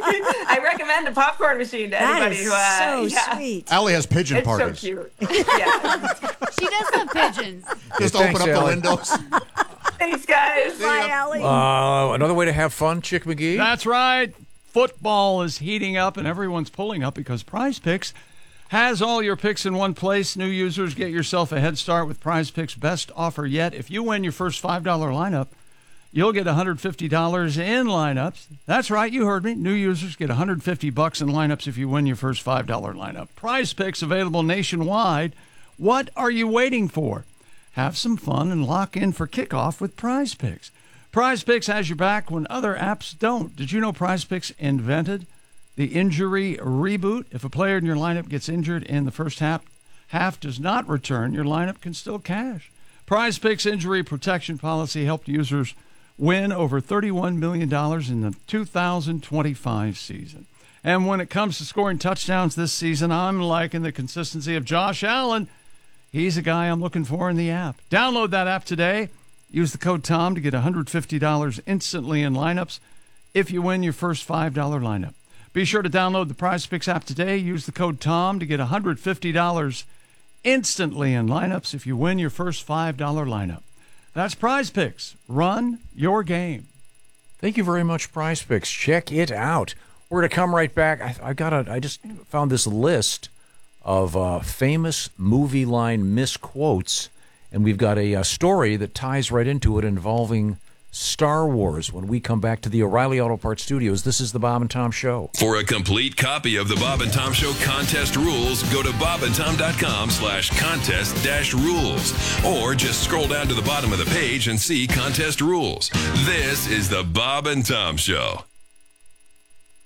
I recommend a popcorn machine to That anybody is who, uh, so yeah. sweet. Allie has pigeon It's parties. so cute. Yeah. She does have pigeons. Just Yeah, thanks, open up the Allie. windows. Thanks, guys. Bye, Allie. Uh, another way to have fun, Chick McGee. That's right. Football is heating up and everyone's pulling up because Prize Picks has all your picks in one place. New users, get yourself a head start with Prize Picks' best offer yet. If you win your first five dollar lineup, you'll get one hundred fifty dollars in lineups. That's right, you heard me. New users get one hundred fifty bucks in lineups if you win your first five dollar lineup. Prize Picks available nationwide. What are you waiting for? Have some fun and lock in for kickoff with Prize Picks. Prize Picks has your back when other apps don't. Did you know Prize Picks invented the injury reboot? If a player in your lineup gets injured in the first half, half does not return, your lineup can still cash. Prize Picks injury protection policy helped users win over thirty-one million dollars in the two thousand twenty-five season. And when it comes to scoring touchdowns this season, I'm liking the consistency of Josh Allen. He's a guy I'm looking for in the app. Download that app today. Use the code TOM to get one hundred fifty dollars instantly in lineups if you win your first five dollar lineup. Be sure to download the Prize Picks app today. Use the code TOM to get one hundred fifty dollars instantly in lineups if you win your first five dollar lineup. That's Prize Picks. Run your game. Thank you very much, Prize Picks. Check it out. We're going to come right back. I, I got a, I just found this list of uh, famous movie line misquotes, and we've got a, a story that ties right into it involving Star Wars when we come back to the O'Reilly Auto Parts Studios. This is the Bob and Tom Show. For a complete copy of the Bob and Tom Show contest rules, go to bobandtom.com slash contest dash rules. Or just scroll down to the bottom of the page and see contest rules. This is the Bob and Tom Show.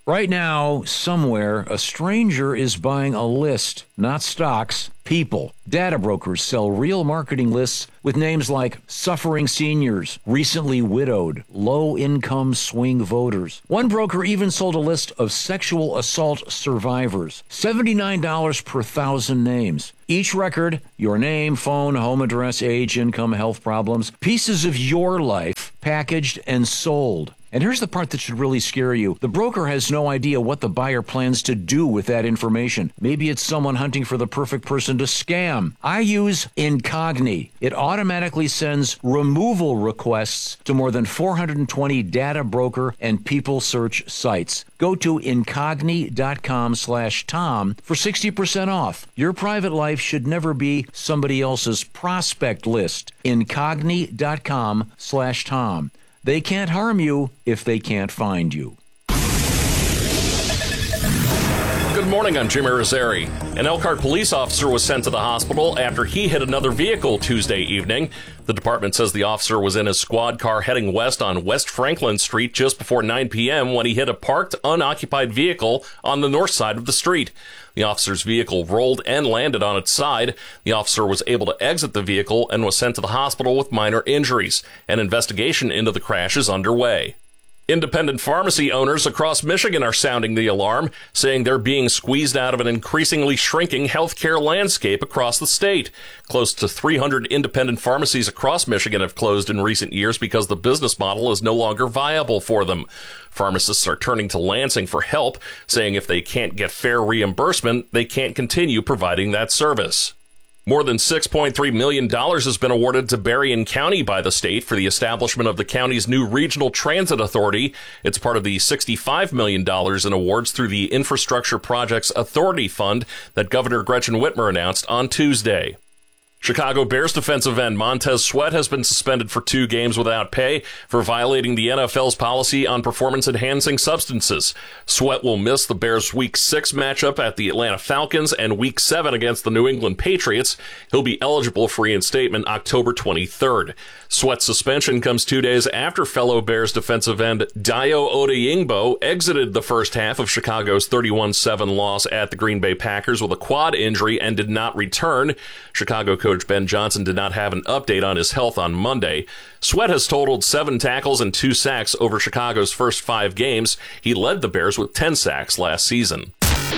Right now, somewhere, a stranger is buying a list, not stocks, people. Data brokers sell real marketing lists with names like suffering seniors, recently widowed, low-income swing voters. One broker even sold a list of sexual assault survivors, seventy-nine dollars per thousand names. Each record, your name, phone, home address, age, income, health problems, pieces of your life, packaged and sold. And here's the part that should really scare you. The broker has no idea what the buyer plans to do with that information. Maybe it's someone hunting for the perfect person to scam. I use Incogni. It automatically sends removal requests to more than four hundred twenty data broker and people search sites. Go to incogni.com slash Tom for sixty percent off. Your private life should never be somebody else's prospect list. Incogni.com slash Tom. They can't harm you if they can't find you. Good morning, I'm Jim Irizarry. An Elkhart police officer was sent to the hospital after he hit another vehicle Tuesday evening. The department says the officer was in his squad car heading west on West Franklin Street just before nine p.m. when he hit a parked, unoccupied vehicle on the north side of the street. The officer's vehicle rolled and landed on its side. The officer was able to exit the vehicle and was sent to the hospital with minor injuries. An investigation into the crash is underway. Independent pharmacy owners across Michigan are sounding the alarm, saying they're being squeezed out of an increasingly shrinking healthcare landscape across the state. Close to three hundred independent pharmacies across Michigan have closed in recent years because the business model is no longer viable for them. Pharmacists are turning to Lansing for help, saying if they can't get fair reimbursement, they can't continue providing that service. More than six point three million dollars has been awarded to Berrien County by the state for the establishment of the county's new Regional Transit Authority. It's part of the sixty-five million dollars in awards through the Infrastructure Projects Authority Fund that Governor Gretchen Whitmer announced on Tuesday. Chicago Bears defensive end Montez Sweat has been suspended for two games without pay for violating the N F L's policy on performance-enhancing substances. Sweat will miss the Bears' Week six matchup at the Atlanta Falcons and Week seven against the New England Patriots. He'll be eligible for reinstatement October twenty-third. Sweat's suspension comes two days after fellow Bears defensive end Dayo Odeyingbo exited the first half of Chicago's thirty-one seven loss at the Green Bay Packers with a quad injury and did not return. Chicago coach Ben Johnson did not have an update on his health on Monday. Sweat has totaled seven tackles and two sacks over Chicago's first five games. He led the Bears with ten sacks last season.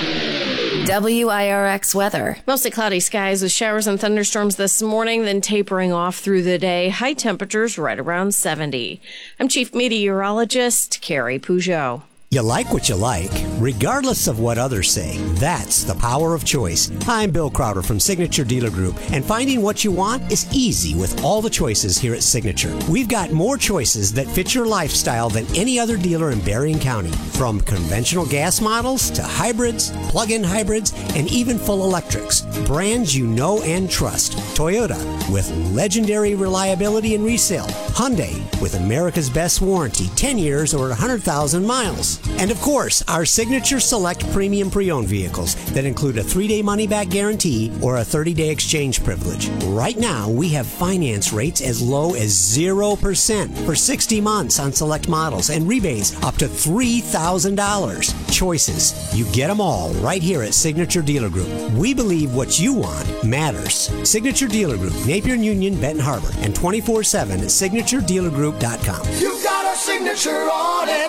W I R X weather. Mostly cloudy skies with showers and thunderstorms this morning, then tapering off through the day. High temperatures right around seventy. I'm Chief Meteorologist Carrie Peugeot. You like what you like, regardless of what others say. That's the power of choice. I'm Bill Crowder from Signature Dealer Group, and finding what you want is easy with all the choices here at Signature. We've got more choices that fit your lifestyle than any other dealer in Berrien County. From conventional gas models to hybrids, plug-in hybrids, and even full electrics. Brands you know and trust. Toyota with legendary reliability and resale. Hyundai with America's best warranty, ten years or one hundred thousand miles. And of course, our Signature Select Premium Pre-Owned vehicles that include a three-day money-back guarantee or a thirty-day exchange privilege. Right now, we have finance rates as low as zero percent for sixty months on select models and rebates up to three thousand dollars. Choices. You get them all right here at Signature Dealer Group. We believe what you want matters. Signature Dealer Group, Napier and Union, Benton Harbor, and twenty-four seven at signature dealer group dot com. You've got our signature on it.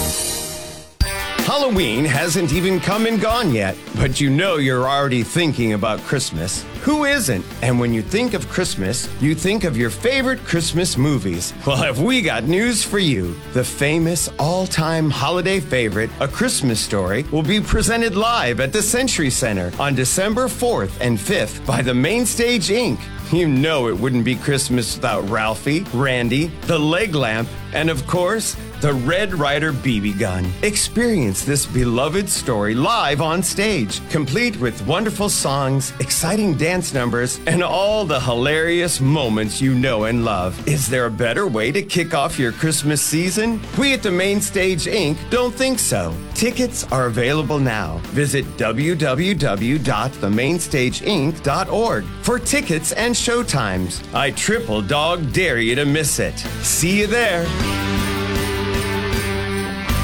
Halloween hasn't even come and gone yet, but you know you're already thinking about Christmas. Who isn't? And when you think of Christmas, you think of your favorite Christmas movies. Well, have we got news for you? The famous all-time holiday favorite, A Christmas Story, will be presented live at the Century Center on December fourth and fifth by the Mainstage Incorporated. You know it wouldn't be Christmas without Ralphie, Randy, the leg lamp, and of course, the Red Ryder B B gun. Experience this beloved story live on stage, complete with wonderful songs, exciting dance numbers, and all the hilarious moments you know and love. Is there a better way to kick off your Christmas season? We at the Mainstage Incorporated don't think so. Tickets are available now. Visit w w w dot the mainstage inc dot org for tickets and showtimes. I triple dog dare you to miss it. See you there.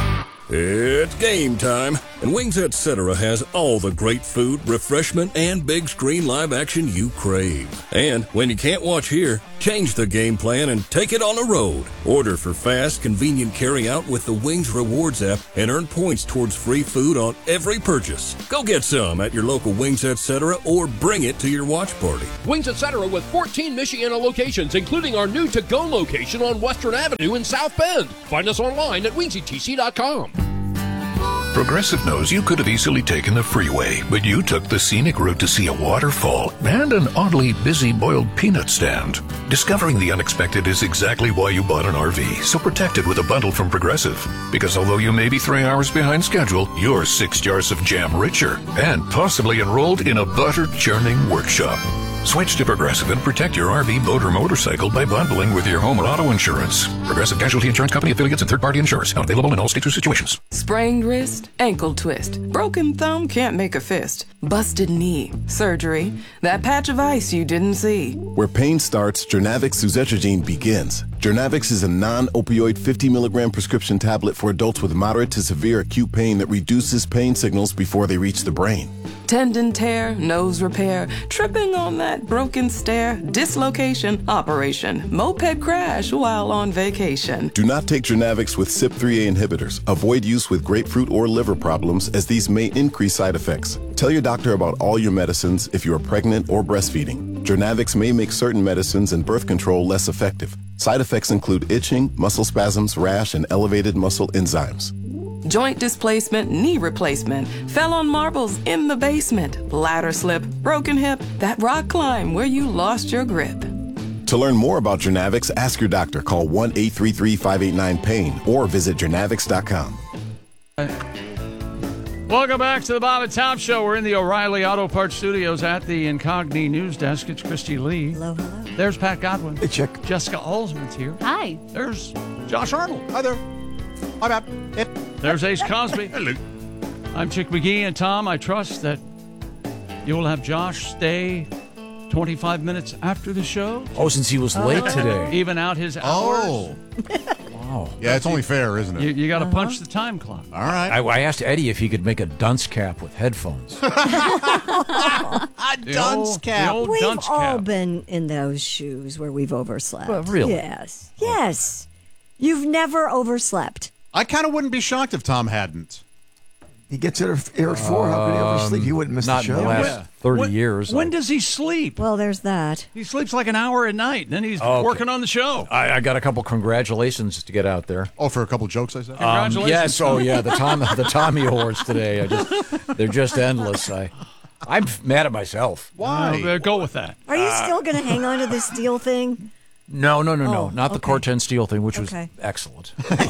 It's game time, and Wings Et Cetera has all the great food, refreshment, and big screen live action you crave. And when you can't watch here, change the game plan and take it on the road. Order for fast, convenient carry-out with the Wings Rewards app and earn points towards free food on every purchase. Go get some at your local Wings Et Cetera or bring it to your watch party. Wings Et Cetera with fourteen Michiana locations, including our new to-go location on Western Avenue in South Bend. Find us online at wings e t c dot com. Progressive knows you could have easily taken the freeway, but you took the scenic route to see a waterfall and an oddly busy boiled peanut stand. Discovering the unexpected is exactly why you bought an R V, so protect it with a bundle from Progressive. Because although you may be three hours behind schedule, you're six jars of jam richer and possibly enrolled in a butter churning workshop. Switch to Progressive and protect your R V, boat, or motorcycle by bundling with your home or auto insurance. Progressive Casualty Insurance Company affiliates and third-party insurers. Not available in all states or situations. Sprained wrist, ankle twist, broken thumb can't make a fist, busted knee, surgery, that patch of ice you didn't see. Where pain starts, Jernavix suzetrigine begins. Jernavix is a non-opioid fifty milligram prescription tablet for adults with moderate to severe acute pain that reduces pain signals before they reach the brain. Tendon tear, nose repair, tripping on that broken stair, dislocation, operation, moped crash while on vacation. Do not take Jernavix with C Y P three A inhibitors. Avoid use with grapefruit or liver problems, as these may increase side effects. Tell your doctor about all your medicines if you are pregnant or breastfeeding. Jernavix may make certain medicines and birth control less effective. Side effects include itching, muscle spasms, rash, and elevated muscle enzymes. Joint displacement, knee replacement, fell on marbles in the basement, ladder slip, broken hip, that rock climb where you lost your grip. To learn more about Jernavix, ask your doctor. Call one eight three three, five eight nine, pain or visit jernavix dot com. Welcome back to the Bob and Tom Show. We're in the O'Reilly Auto Parts Studios at the Incogni News Desk. It's Christy Lee. Hello, hello. There's Pat Godwin. Hey, Chick. Jessica Alsman's here. Hi. There's Josh Arnold. Hi there. Hi, Pat. Yep. There's Ace Cosby. Hello. I'm Chick McGee, and Tom, I trust that you'll have Josh stay twenty-five minutes after the show. Oh, since he was late Oh. today. Even out his hours. Oh. Wow. Yeah, it's only fair, isn't it? You, you got to punch the time clock. All right. I, I asked Eddie if he could make a dunce cap with headphones. A The dunce old- cap. the old We've dunce all cap. been in those shoes where we've overslept. Well, really? Yes. Yes. You've never overslept. I kind of wouldn't be shocked if Tom hadn't. He gets there here at four. How could he ever sleep? He wouldn't miss Not the show. in the last Yeah. thirty When- years. When I- does he sleep? Well, there's that. He sleeps like an hour at night, and then he's Okay. working on the show. I, I got a couple congratulations to get out there. Oh, for a couple jokes I said? Um, Congratulations. yes. Oh, yeah. The Tom, the Tommy Awards today. I just, they're just endless. I, I'm mad at myself. Why? Uh, go with that. Are you still going to hang on to this steel thing? No, no, no, no. Oh, Not the okay. Corten Steel thing, which Okay. was excellent.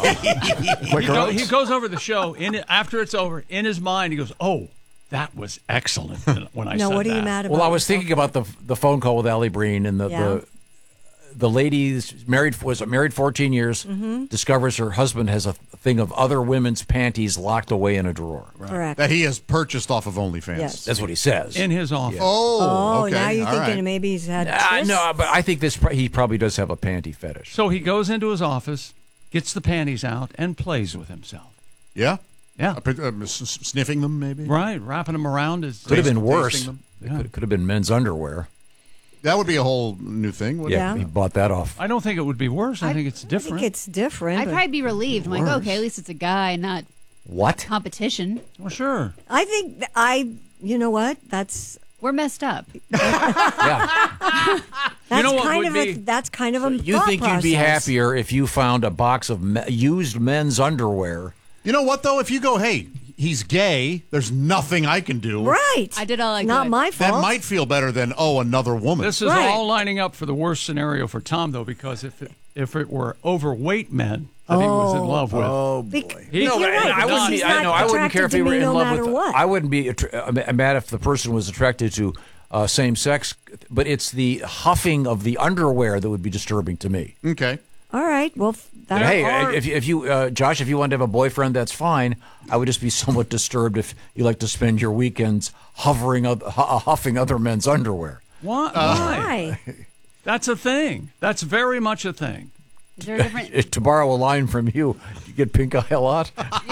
He, go, he goes over the show in it, after it's over. In his mind, he goes, "Oh, that was excellent." When I No, said what are that. you mad about? Well, I was thinking about the the phone call with Allie Breen and the Yeah. the, the lady's married was married fourteen years. Mm-hmm. Discovers her husband has a thing of other women's panties locked away in a drawer. Correct. That he has purchased off of OnlyFans. Yes. That's what he says. in his office. Oh, Oh, okay. now you're All thinking right. maybe he's had Uh, trysts? no, but I think this he probably does have a panty fetish. So he goes into his office, gets the panties out, and plays with himself. Yeah? Yeah. Uh, p- uh, s- s- sniffing them, maybe? Right, wrapping them around his. Could have been Tasting worse. them. It could, could have been men's underwear. That would be a whole new thing, wouldn't Yeah, Yeah. he bought that off. I don't think it would be worse. I, I- think it's I different. think it's different. I'd but probably be relieved. I'm like, Worse. okay, at least it's a guy, not What? competition. well, sure. I think th- I, you know what? That's We're messed up. Yeah. that's know what kind would of be- a that's kind of a You thought think you'd be process. happier if you found a box of me- used men's underwear? You know what, though? If you go, hey, he's gay, there's nothing I can do. Right. I did all I Not could. my That fault. might feel better than, oh, another woman. This is Right. all lining up for the worst scenario for Tom, though, because if it, if it were overweight men that he was in love with, Oh Bec- boy. He- you're No, right, I because wouldn't he's be. not I know. I wouldn't care if attracted he to were me in no love matter with. what. I wouldn't be attr- uh, mad if the person was attracted to uh, same sex, but it's the huffing of the underwear that would be disturbing to me. Okay. All right. Well, f- that hey, are, if, if you, uh, Josh, if you wanted to have a boyfriend, that's fine. I would just be somewhat disturbed if you like to spend your weekends hovering, oth- hu- huffing other men's underwear. why? why? That's a thing. That's very much a thing. Is there a different? To borrow a line from you, you get pink eye a lot?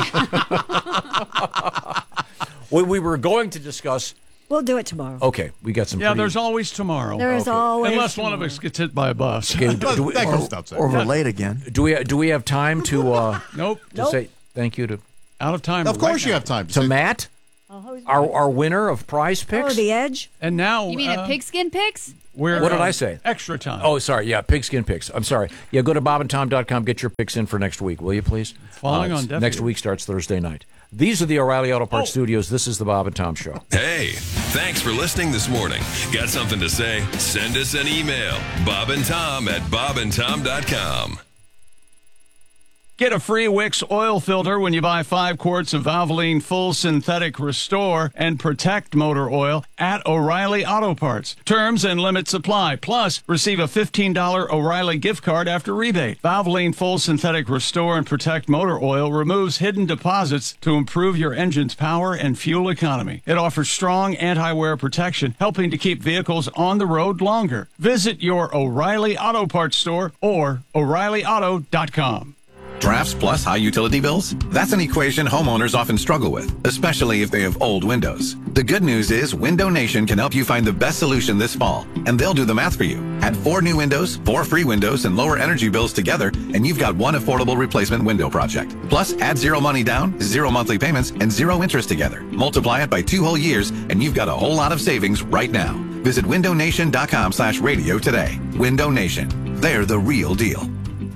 Well, we were going to discuss. We'll do it tomorrow. Okay, we got some. Yeah, pretty... there's always tomorrow. There is okay. always Unless tomorrow. one of us gets hit by a bus. Okay, do, do we, that or, goes without saying. Or we're late again. do we do we have time to? Uh, Nope. To Nope. say thank you to Out of time. Of course right you now. have time. to Matt, Oh, who's- our our winner of Prize Picks. Oh, the Edge. And now. You mean uh, a pigskin picks? We're, What did uh, I say? Extra time. Oh, sorry. Yeah, pigskin picks. I'm sorry. Yeah, go to bob and tom dot com. Get your picks in for next week, will you please? Falling Uh, on deaf Next ears. week starts Thursday night. These are the O'Reilly Auto Parts Oh. Studios. This is the Bob and Tom Show. Hey, thanks for listening this morning. Got something to say? Send us an email. Bob and Tom at bob and tom dot com. Get a free Wix oil filter when you buy five quarts of Valvoline Full Synthetic Restore and Protect motor oil at O'Reilly Auto Parts. Terms and limits apply. Plus, receive a fifteen dollars O'Reilly gift card after rebate. Valvoline Full Synthetic Restore and Protect motor oil removes hidden deposits to improve your engine's power and fuel economy. It offers strong anti-wear protection, helping to keep vehicles on the road longer. Visit your O'Reilly Auto Parts store or O'Reilly Auto dot com. Drafts plus high utility bills? That's an equation homeowners often struggle with, especially if they have old windows. The good news is Window Nation can help you find the best solution this fall, and they'll do the math for you. Add four new windows, four free windows, and lower energy bills together, and you've got one affordable replacement window project. Plus, add zero money down, zero monthly payments, and zero interest together. Multiply it by two whole years, and you've got a whole lot of savings right now. Visit window nation dot com slash radio today. Window Nation. They're the real deal.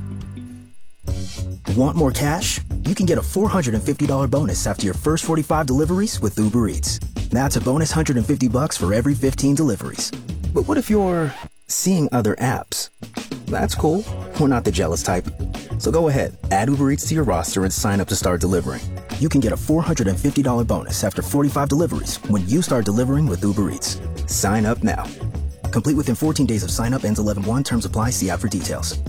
Want more cash? You can get a four hundred fifty dollars bonus after your first forty-five deliveries with Uber Eats. That's a bonus one hundred fifty bucks for every fifteen deliveries. But what if you're seeing other apps? That's cool. We're not the jealous type. So go ahead, add Uber Eats to your roster and sign up to start delivering. You can get a four hundred fifty dollars bonus after forty-five deliveries when you start delivering with Uber Eats. Sign up now. Complete within fourteen days of sign up, ends eleven one. Terms apply. See app for details.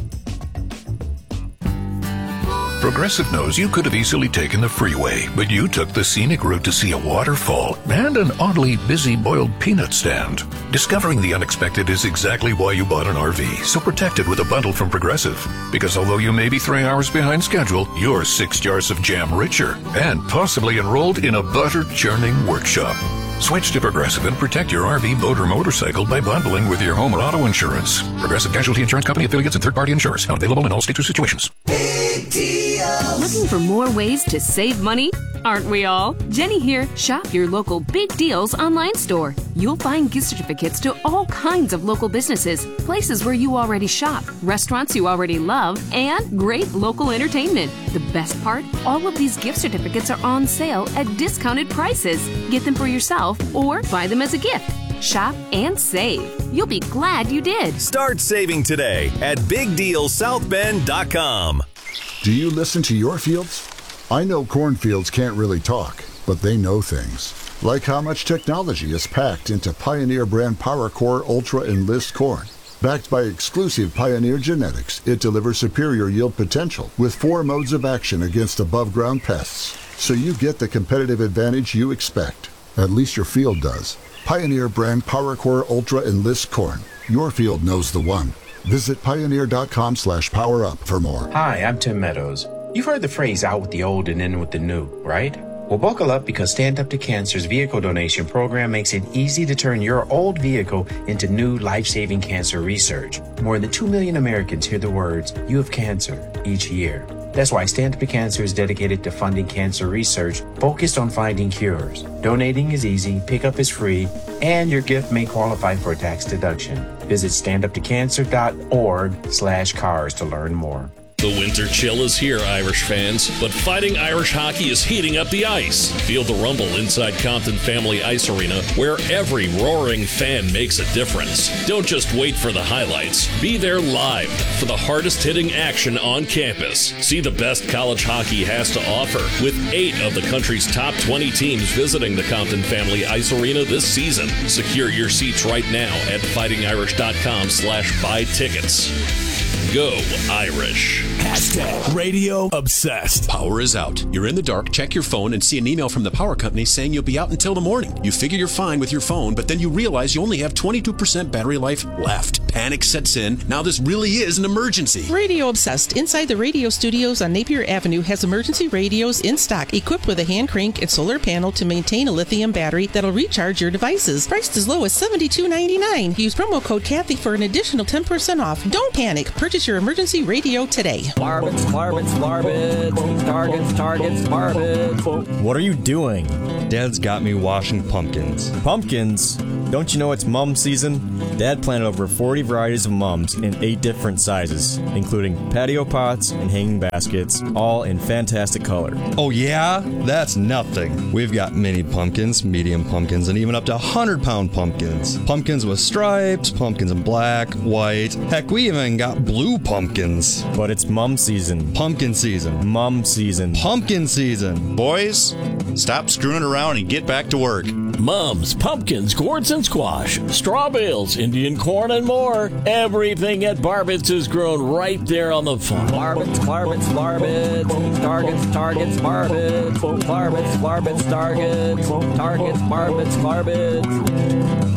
Progressive knows you could have easily taken the freeway, but you took the scenic route to see a waterfall and an oddly busy boiled peanut stand. Discovering the unexpected is exactly why you bought an R V, so protect it with a bundle from Progressive. Because although you may be three hours behind schedule, you're six jars of jam richer and possibly enrolled in a butter churning workshop. Switch to Progressive and protect your R V, boat, or motorcycle by bundling with your home or auto insurance. Progressive Casualty Insurance Company affiliates and third-party insurers. Not available in all states or situations. Big deals. Looking for more ways to save money? Aren't we all? Jenny here. Shop your local Big Deals online store. You'll find gift certificates to all kinds of local businesses, places where you already shop, restaurants you already love, and great local entertainment. The best part? All of these gift certificates are on sale at discounted prices. Get them for yourself or buy them as a gift. Shop and save. You'll be glad you did. Start saving today at big deal south bend dot com. Do you listen to your fields? I know cornfields can't really talk, but they know things. Like how much technology is packed into Pioneer brand PowerCore Ultra Enlist corn. Backed by exclusive Pioneer genetics, it delivers superior yield potential with four modes of action against above-ground pests. So you get the competitive advantage you expect. At least your field does. Pioneer brand PowerCore Ultra Enlist corn. Your field knows the one. Visit pioneer dot com slash power up for more. Hi, I'm Tim Meadows. You've heard the phrase out with the old and in with the new, right? Well, buckle up because Stand Up to Cancer's vehicle donation program makes it easy to turn your old vehicle into new life-saving cancer research. More than two million Americans hear the words, "You have cancer," each year. That's why Stand Up to Cancer is dedicated to funding cancer research focused on finding cures. Donating is easy, pickup is free, and your gift may qualify for a tax deduction. Visit stand up to cancer dot org slash cars to learn more. The winter chill is here, Irish fans, but Fighting Irish Hockey is heating up the ice. Feel the rumble inside Compton Family Ice Arena, where every roaring fan makes a difference. Don't just wait for the highlights. Be there live for the hardest-hitting action on campus. See the best college hockey has to offer, with eight of the country's top twenty teams visiting the Compton Family Ice Arena this season. Secure your seats right now at fighting irish dot com slash buy tickets. Go Irish. Hashtag radio obsessed. Power is out. You're in the dark, check your phone, and see an email from the power company saying you'll be out until the morning. You figure you're fine with your phone, but then you realize you only have twenty-two percent battery life left. Panic sets in. Now this really is an emergency. Radio Obsessed inside the radio studios on Napier Avenue has emergency radios in stock equipped with a hand crank and solar panel to maintain a lithium battery that'll recharge your devices. Priced as low as seventy-two ninety-nine. Use promo code Kathy for an additional ten percent off. Don't panic. Purchase your emergency radio today. Barbets, barbets, barbets. Targets, targets, barbets. What are you doing? Dad's got me washing pumpkins. Pumpkins? Don't you know it's mum season? Dad planted over forty varieties of mums in eight different sizes, including patio pots and hanging baskets, all in fantastic color. Oh yeah? That's nothing. We've got mini pumpkins, medium pumpkins, and even up to one hundred pound pumpkins. Pumpkins with stripes, pumpkins in black, white. Heck, we even got blue pumpkins. But it's mum season. Pumpkin season. Mum season. Pumpkin season. Boys, stop screwing around and get back to work. Mums, pumpkins, gourds, and squash, straw bales, Indian corn, and more. Everything at Barbets is grown right there on the farm. Barbets, barbets, barbets. Targets, targets, barbets. Barbets, barbets, targets. Targets, barbets, barbets.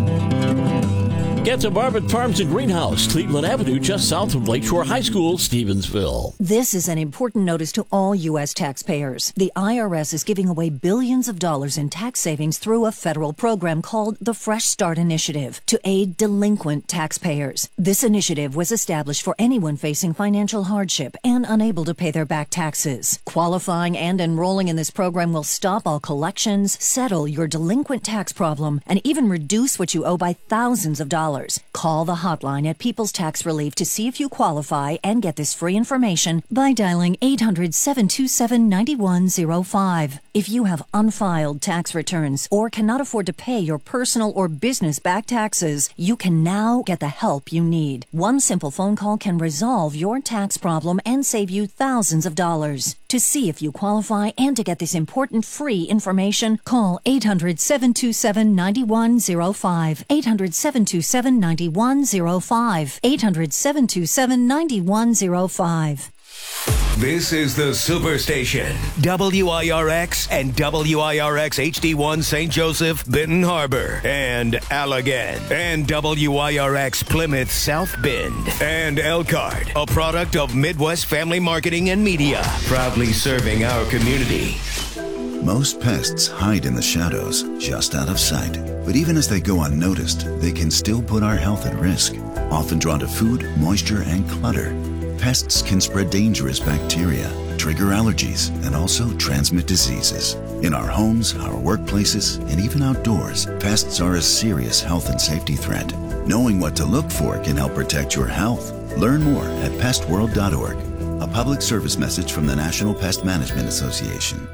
Get to Barbet Farms and Greenhouse, Cleveland Avenue, just south of Lakeshore High School, Stevensville. This is an important notice to all U S taxpayers. The I R S is giving away billions of dollars in tax savings through a federal program called the Fresh Start Initiative to aid delinquent taxpayers. This initiative was established for anyone facing financial hardship and unable to pay their back taxes. Qualifying and enrolling in this program will stop all collections, settle your delinquent tax problem, and even reduce what you owe by thousands of dollars. Call the hotline at People's Tax Relief to see if you qualify and get this free information by dialing eight hundred, seven two seven, nine one zero five. If you have unfiled tax returns or cannot afford to pay your personal or business back taxes, you can now get the help you need. One simple phone call can resolve your tax problem and save you thousands of dollars. To see if you qualify and to get this important free information, call eight hundred, seven two seven, nine one zero five. eight hundred, seven two seven, nine one zero five. eight hundred, seven two seven, nine one zero five. This is the Superstation. W I R X and W I R X H D one Saint Joseph, Benton Harbor, and Allegan. And W I R X Plymouth, South Bend. And Elkhart, a product of Midwest Family Marketing and Media. Proudly serving our community. Most pests hide in the shadows, just out of sight. But even as they go unnoticed, they can still put our health at risk. Often drawn to food, moisture, and clutter, pests can spread dangerous bacteria, trigger allergies, and also transmit diseases. In our homes, our workplaces, and even outdoors, pests are a serious health and safety threat. Knowing what to look for can help protect your health. Learn more at pest world dot org. A public service message from the National Pest Management Association.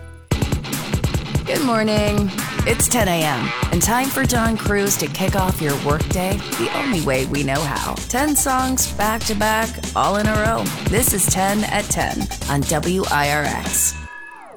Good morning. It's ten a.m. and time for John Cruz to kick off your workday the only way we know how. ten songs back to back, all in a row. This is ten at ten on W I R X.